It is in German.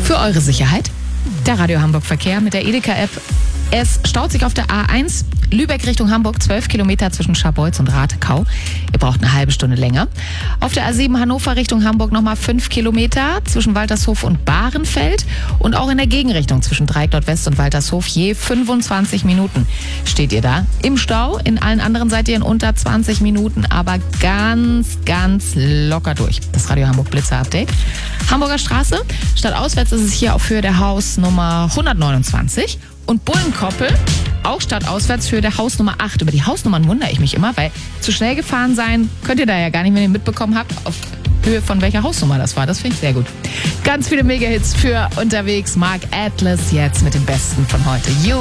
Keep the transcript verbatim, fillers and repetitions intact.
Für eure Sicherheit. Der Radio Hamburg Verkehr mit der Edeka-App. Es staut sich auf der A eins Lübeck Richtung Hamburg, zwölf Kilometer zwischen Scharbeutz und Rathekau. Ihr braucht eine halbe Stunde länger. Auf der A sieben Hannover Richtung Hamburg nochmal fünf Kilometer zwischen Waltershof und Bahrenfeld. Und auch in der Gegenrichtung zwischen Dreieck Nordwest und Waltershof je fünfundzwanzig Minuten steht ihr da im Stau. In allen anderen seid ihr in unter zwanzig Minuten, aber ganz, ganz locker durch. Das Radio Hamburg Blitzer Update. Hamburger Straße, stadtauswärts ist es hier auf Höhe der Hausnummer hundertneunundzwanzig. Und Bullenkoppel, auch stadtauswärts, Höhe der Hausnummer acht. Über die Hausnummern wundere ich mich immer, weil zu schnell gefahren sein könnt ihr da ja gar nicht, wenn ihr mitbekommen habt, auf Höhe von welcher Hausnummer das war. Das finde ich sehr gut. Ganz viele Mega-Hits für unterwegs. Mark Atlas jetzt mit dem Besten von heute. You